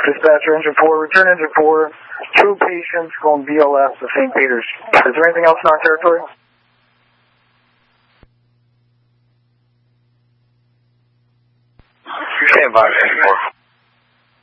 Dispatcher engine 4, return engine 4, 2 patients going BLS to St. Peter's. Is there anything else in our territory? Stand by, engine 4.